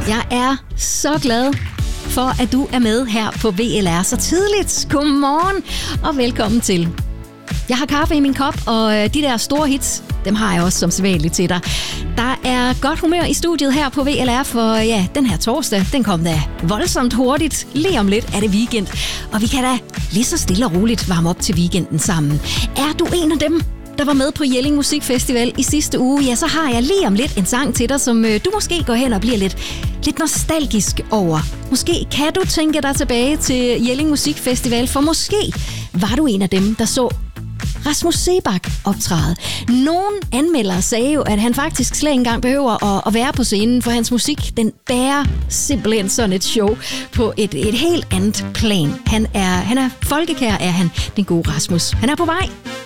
Jeg er så glad for, at du er med her på VLR så tidligt. Godmorgen og velkommen til. Jeg har kaffe i min kop, og de der store hits, dem har jeg også som sædvanligt til dig. Der er godt humør i studiet her på VLR, for ja, den her torsdag, den kom da voldsomt hurtigt. Lige om lidt er det weekend, og vi kan da lige så stille og roligt varme op til weekenden sammen. Er du en af dem, der var med på Jelling Musikfestival i sidste uge, ja, så har jeg lige om lidt en sang til dig, som du måske går hen og bliver lidt nostalgisk over. Måske kan du tænke dig tilbage til Jelling Musikfestival, for måske var du en af dem, der så Rasmus Seebach optræde. Nogle anmeldere sagde jo, at han faktisk slet ikke engang behøver at være på scenen, for hans musik, den bærer simpelthen sådan et show på et helt andet plan. Han er folkekær, er han, den gode Rasmus. Han er på vej.